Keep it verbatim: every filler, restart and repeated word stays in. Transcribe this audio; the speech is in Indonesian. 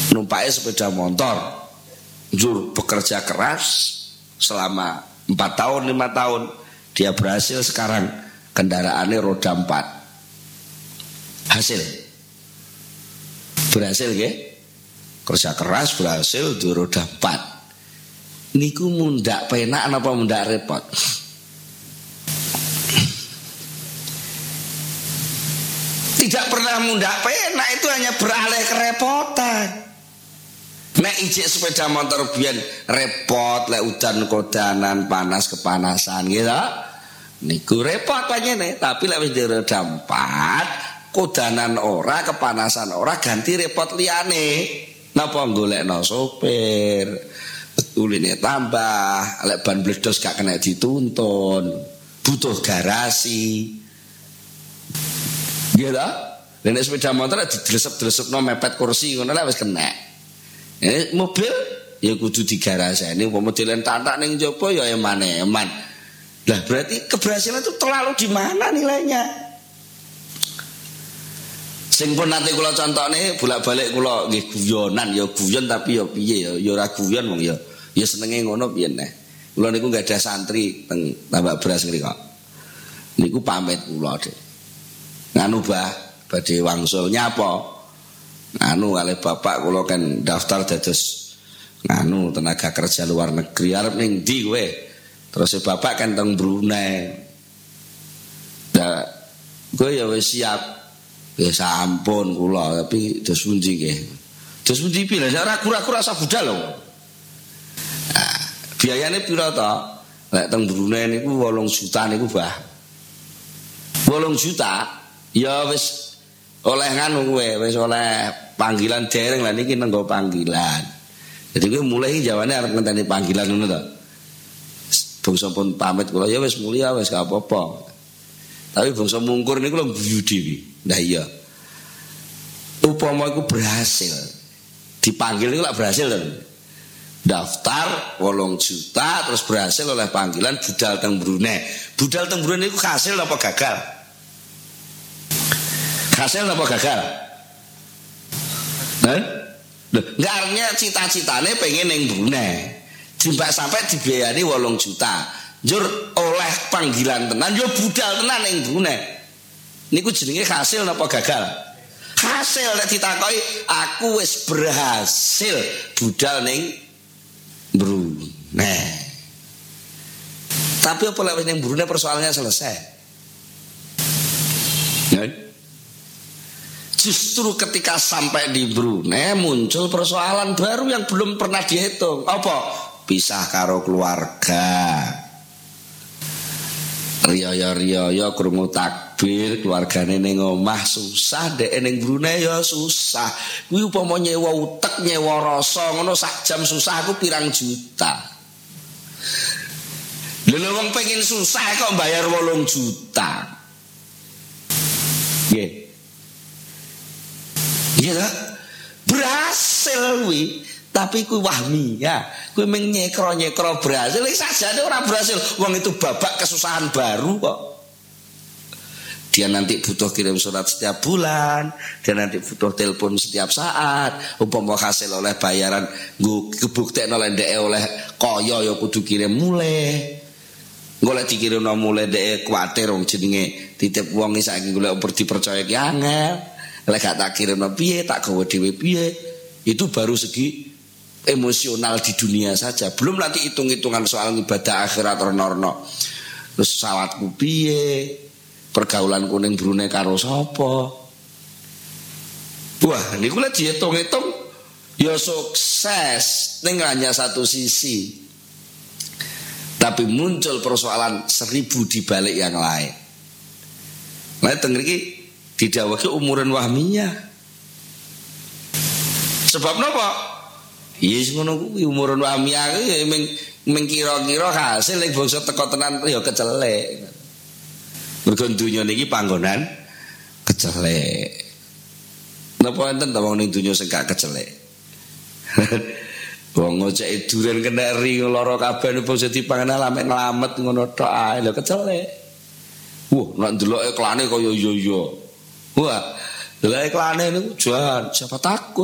numpake sepeda motor, jur bekerja keras selama empat tahun lima tahun, dia berhasil sekarang kendaraannya roda empat. Hasil berhasil nggih, kerja keras berhasil di roda empat. Niku mundak penak apa mundak repot? Tidak pernah mundak penak, itu hanya beralih kerepotan. Nek ijek sepeda motor biyen repot, lek udan kodanan, panas kepanasan gitu. Niku repot panjene, tapi lek wis di roda empat, kodanan ora, kepanasan ora, ganti repot liyane. Napa golekno sopir, uline tambah, lek ban bledos gak kena dituntun, butuh garasi. Gitu. Nek sepeda motor didresep-dresepno mepet kursi ngono lek wis kena. Eh, mobil ya kudu digaraseni, umpama modelen tatak ning njaba ya eman-eman. Lah berarti keberhasilan itu terlalu di mana nilainya? Sing pun nanti kula contone bolak-balik kula nggih guyonan ya guyon tapi ya piye ya ya ora guyon wong ya ya senenge ngono piye neh. Kula niku enggak ada santri teng Tambak Beras ngrika. Niku pamit kula, Dik. Nganu bah badhe wangsul nyapa? Nganu kali bapak kula kan daftar dados nganu tenaga kerja luar negeri, arep ning ndi kowe? Terus bapak kan teng Brunei. Lah kowe ya wis siap. Ya sampun kula, tapi dos pundi nggih. Dos pundi pira? Ora ragu-ragu rasa budal lho. Nah, biayane pira to? Lek teng Brunei niku wolung juta niku bah. wolung juta ya wis oleh nganu kowe, wis oleh panggilan dereng lah niki nenggo panggilan. Jadi kowe mulai jawane arep ngenteni panggilan ngono to. Bangsa pun pamit kula ya wis mulia wis gak apa-apa. Tapi bangsa mungkur niku lho guyu dhewe. Nah iya. Upama iku berhasil. Dipanggil niku lak berhasil to. Daftar wolung juta terus berhasil oleh panggilan budal teng Brunei. Budal teng Brunei niku hasil apa gagal? Hasil apa gagal? Nah, nggak artinya cita-citane pengen neng Brunei, timbak sampai dibiayani wolung juta, jur oleh panggilan tenan, yo budal tenan neng Brunei. Niku jenenge hasil apa gagal? Hasil nek ditakoki aku wis berhasil budal neng Brunei. Tapi apa lek neng Brunei persoalannya selesai? Ya. Justru ketika sampai di Brunei muncul persoalan baru yang belum pernah dihitung. Apa? Pisah karo keluarga. Riyo-riyo krungu takbir, keluargane ning omah susah, dhek ning Brunei ya susah. Kuwi upama nyewa utek, nyewa rasa ngono sak jam susah aku pirang juta. Lha wong pengen susah kok bayar wolung juta. Nggih. Iya, berhasil wi, tapi ku wahmi ya, ku menyekro nyekro berhasil, saja orang berhasil, uang itu babak kesusahan baru kok. Dia nanti butuh kirim surat setiap bulan, dia nanti butuh telepon setiap saat, umpama hasil oleh bayaran, gue kebuktiin oleh de oleh koyo ya kudu kirim mulai, golek dikirim no mulai de kuatir wong jenenge titip uang saiki golek dipercaya ki angel. Lek gak tak kirimno piye, tak gawe dhewe piye. Itu baru segi emosional di dunia saja. Belum nanti hitung-hitungan soal ibadah akhirat rono-rono. Terus sawatku piye? Pergaulanku ning Brunei karo sapa? Wah, niku lek dihitung-hitung ya sukses ning hanya satu sisi. Tapi muncul persoalan seribu di balik yang lain. Nah, teng mriki didhawuhi umuran wahmiyah. Sebab napa? Yes ngono kuwi umuran wahmiyah ya ming mengkira-kira hasil ning bangsa teko tenan ya kecelek. Mergo donya niki panggonan kecelek. Napa enten ta wong ning donya sing gak kecelek? Wong ngoceki duren kenari lara kabeh bangsa dipangan lamek nglamet ngono tok ae lho kecelek. Wah, nek ndelok iklane kaya yo yo. Wah, lha iklane niku jan siapa takut